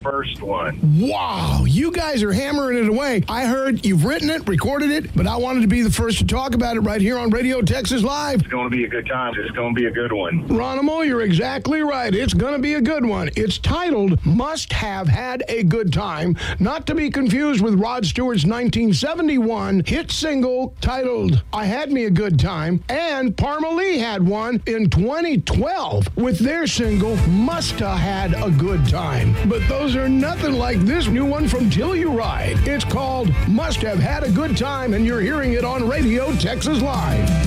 first one. Wow, you guys are hammering it away. I heard you've written it, recorded it, but I wanted to be the first to talk about it right here on Radio Texas Live. It's going to be a good time. It's going to be a good one. Ronimo, you're exactly right. It's going to be a good one. It's titled Must Have Had a Good Time, not to be confused with Rod Stewart's 1971 hit single titled I Had Me a Good Time, and Parma Lee had one in 2012 with their single Must Have Had a Good Time. But those are nothing like this new one from Telluride. It's called Must Have Had a Good Time, and you're hearing it on Radio Texas Live.